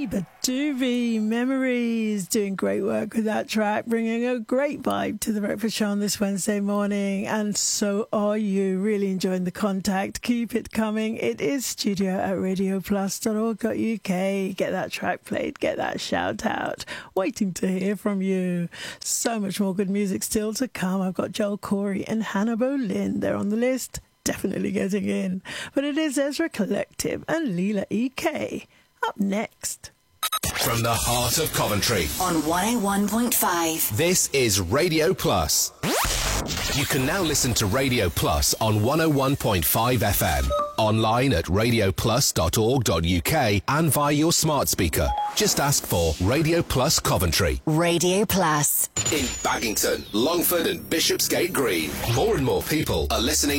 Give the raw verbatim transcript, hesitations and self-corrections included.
Reba Doobie, Memories, doing great work with that track, bringing a great vibe to the Breakfast Show on this Wednesday morning. And so are you. Really enjoying the contact. Keep it coming. It is studio at radio plus dot org dot U K. Get that track played, get that shout out. Waiting to hear from you. So much more good music still to come. I've got Joel Corey and Hannah Boleyn. They're on the list. Definitely getting in. But it is Ezra Collective and Leela E K. Up next. From the heart of Coventry. On one oh one point five. This is Radio Plus. You can now listen to Radio Plus on one oh one point five F M. Online at radio plus dot org dot U K and via your smart speaker. Just ask for Radio Plus Coventry. Radio Plus. In Baggington, Longford and Bishopsgate Green. More and more people are listening